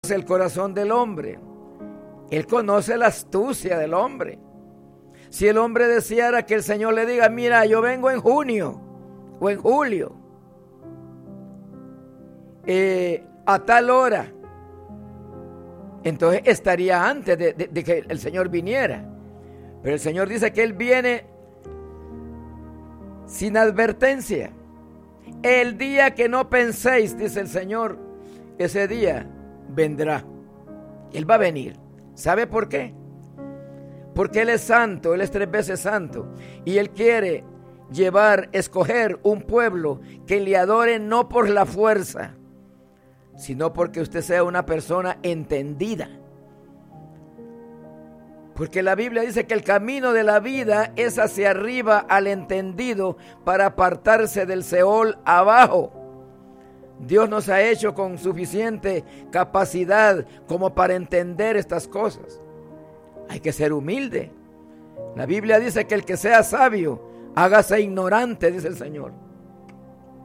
el corazón del hombre. Él conoce la astucia del hombre. Si el hombre deseara que el Señor le diga, mira, yo vengo en junio o en julio, a tal hora, entonces estaría antes de que el Señor viniera. Pero el Señor dice que Él viene sin advertencia. El día que no penséis, dice el Señor, ese día vendrá. Él va a venir. ¿Sabe por qué? Porque Él es santo, Él es 3 veces santo. Y Él quiere escoger un pueblo que le adore no por la fuerza, sino porque usted sea una persona entendida. Porque la Biblia dice que el camino de la vida es hacia arriba al entendido para apartarse del Seol abajo. Dios nos ha hecho con suficiente capacidad como para entender estas cosas. Hay que ser humilde. La Biblia dice que el que sea sabio, hágase ignorante, dice el Señor.